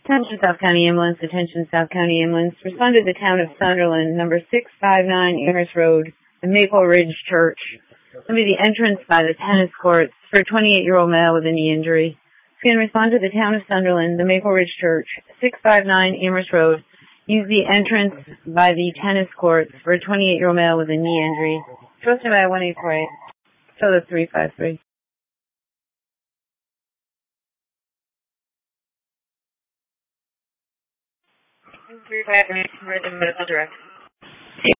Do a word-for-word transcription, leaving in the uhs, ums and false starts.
Attention South County Ambulance, attention South County Ambulance. Respond to the town of Sunderland, number six five nine Amherst Road, the Maple Ridge Church. It'll be the entrance by the tennis courts for a twenty-eight-year-old male with a knee injury. Can respond to the town of Sunderland, the Maple Ridge Church, six five nine Amherst Road. Use the entrance by the tennis courts for a twenty-eight-year-old male with a knee injury. Trusted by one eight four eight. So the three five three. three five three, medical direct.